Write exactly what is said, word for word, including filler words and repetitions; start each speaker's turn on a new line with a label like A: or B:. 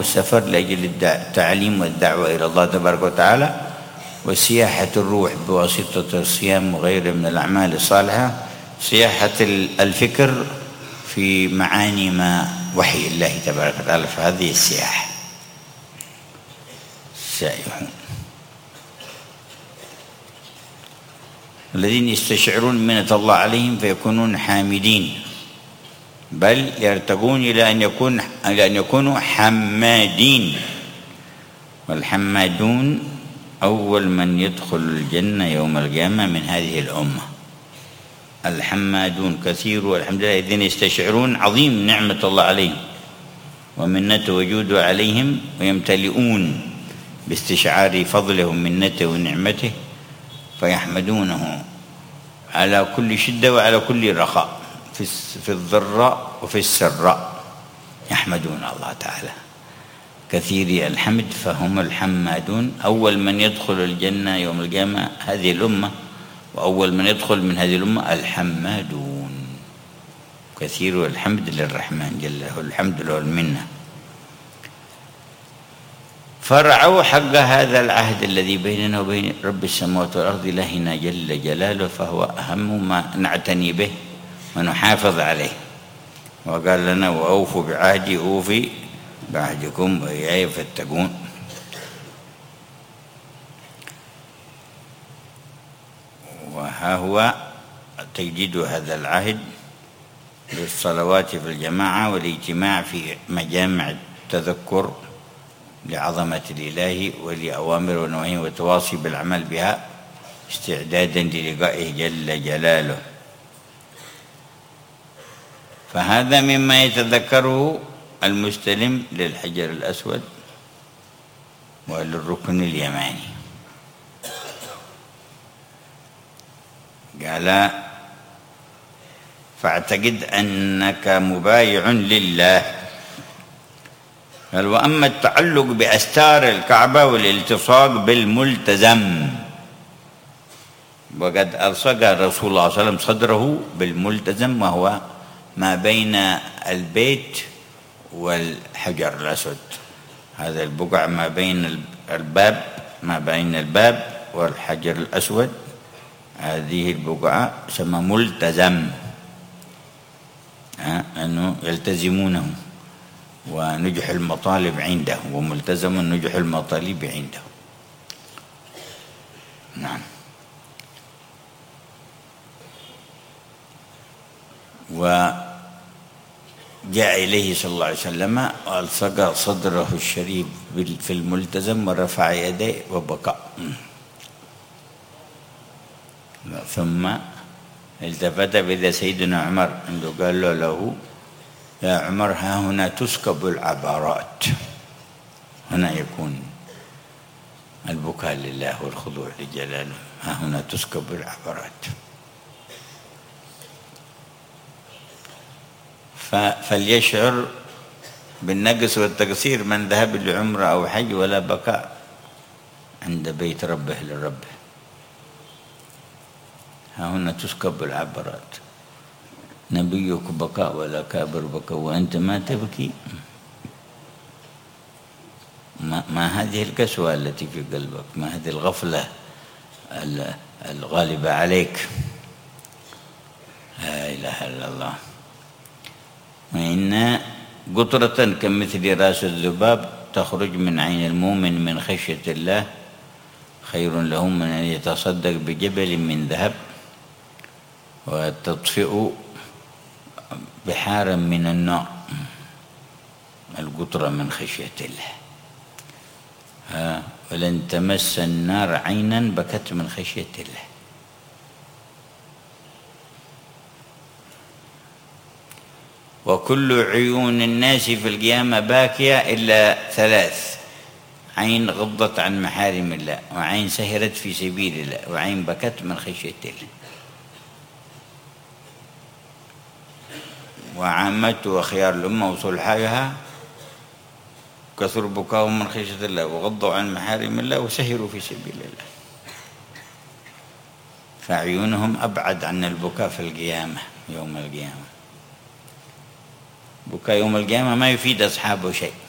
A: والسفر لأجل التعليم والدعوة إلى الله تبارك وتعالى، وسياحة الروح بواسطة الصيام وغيره من الأعمال الصالحة، سياحة الفكر في معاني ما وحي الله تبارك وتعالى، فهذه السياحة. سائحون الذين يستشعرون منة الله عليهم فيكونون حامدين، بل يرتقون إلى أن يكون إلى أن يكونوا حمادين. والحمادون أول من يدخل الجنة يوم القيامة من هذه الأمة. الحمادون كثير، والحمد لله الذين يستشعرون عظيم نعمة الله عليهم ومنته وجوده عليهم، ويمتلئون باستشعار فضله ومنته ونعمته، فيحمدونه على كل شدة وعلى كل رخاء، في الضراء وفي السراء يحمدون الله تعالى كثيري الحمد، فهم الحمادون. أول من يدخل الجنة يوم القيامة هذه الأمة، وأول من يدخل من هذه الأمة الحمادون، كثير الحمد للرحمن جل له الحمد له المنة. فرعوا حق هذا العهد الذي بيننا وبين رب السماوات والأرض إلهنا جل جلاله، فهو أهم ما نعتني به ونحافظ عليه. وقال لنا: وأوفوا بعهدي أوفي بعهدكم وإياي فاتقون. وها هو تجديد هذا العهد للصلوات في الجماعة والاجتماع في مجامع التذكر لعظمة الإله ولأوامر ونواهيه والتواصي بالعمل بها استعدادا للقائه جل جلاله. فهذا مما يتذكره المستلم للحجر الأسود وللركن اليماني. قال: فاعتقد أنك مبايع لله. قال: وأما التعلق بأستار الكعبة والالتصاق بالملتزم، وقد ألصق رسول الله صلى الله عليه وسلم صدره بالملتزم، وهو ما بين البيت والحجر الأسود، هذا البقع ما بين الباب ما بين الباب والحجر الأسود، هذه البقعة تسمى ملتزم، أنه يلتزمونه، ونجح المطالب عنده، وملتزم نجح المطالب عنده. نعم. وجاء إليه صلى الله عليه وسلم وألصق صدره الشريف في الملتزم ورفع يديه وبكى، ثم التفت بإذا سيدنا عمر عنده قال له, له يا عمر ها هنا تسكب العبارات، هنا يكون البكاء لله والخضوع لجلاله، ها هنا تسكب العبارات. فليشعر بالنقص والتقصير من ذهب لعمره أو حج ولا بكاء عند بيت ربه لربه. ها هنا تسكب العبرات، نبيك بكاء ولا كابر بكاء وأنت ما تبكي. ما, ما هذه الكسوة التي في قلبك؟ ما هذه الغفلة الغالبة عليك؟ لا إله إلا الله. وإن قطرة كمثل رأس الذباب تخرج من عين المؤمن من خشية الله خير له من أن يتصدق بجبل من ذهب وتطفئ بحارا من النار. القطرة من خشية الله. ها ولن تمس النار عينا بكت من خشية الله. وكل عيون الناس في القيامة باكية إلا ثلاث: عين غضت عن محارم الله، وعين سهرت في سبيل الله، وعين بكت من خشية الله. وعامة وخيار الأمة وصلحائها كثر بكاهم من خشية الله، وغضوا عن محارم الله، وسهروا في سبيل الله. فعيونهم أبعد عن البكاء في القيامة يوم القيامة. بكاء يوم القيامة ما يفيد أصحابه شيء.